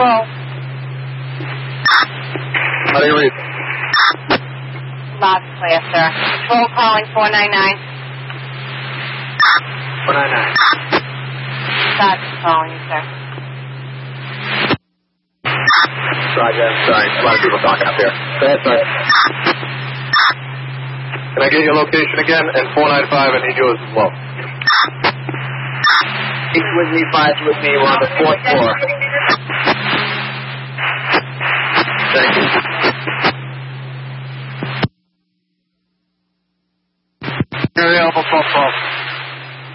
control. How do you read? Loud and clear, sir. Control calling 499. 499. Sergeant calling you, sir. Roger, I'm sorry. A lot of people talking up here. Go ahead, sir. Can I get your location again? And 495, I need yours as well. 8 with me, 5 with me. We're on the 4th floor.